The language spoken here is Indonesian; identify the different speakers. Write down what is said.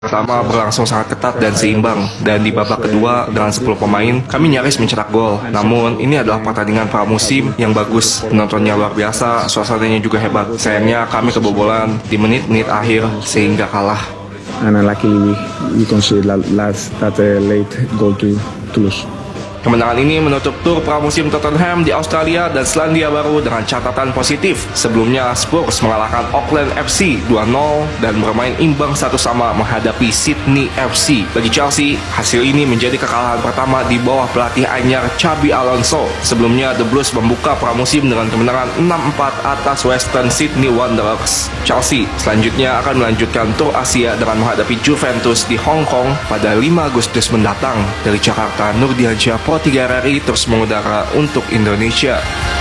Speaker 1: pertama berlangsung sangat ketat dan seimbang, dan di babak kedua dengan 10 pemain, kami nyaris mencetak gol. Namun, ini adalah pertandingan pramusim yang bagus, penontonnya luar biasa, suasananya juga hebat. Sayangnya kami kebobolan di menit-menit akhir sehingga kalah.
Speaker 2: And luckily we conceded that late goal to lose.
Speaker 1: Kemenangan ini menutup tur pramusim Tottenham di Australia dan Selandia Baru dengan catatan positif. Sebelumnya Spurs mengalahkan Auckland FC 2-0 dan bermain imbang 1-1 menghadapi Sydney FC. Bagi Chelsea, hasil ini menjadi kekalahan pertama di bawah pelatih anyar Xabi Alonso. Sebelumnya The Blues membuka pramusim dengan kemenangan 6-4 atas Western Sydney Wanderers. Chelsea selanjutnya akan melanjutkan tur Asia dengan menghadapi Juventus di Hong Kong pada 5 Agustus mendatang. Dari Jakarta, Nurdiansyah Pro 3 RRI terus mengudara untuk Indonesia.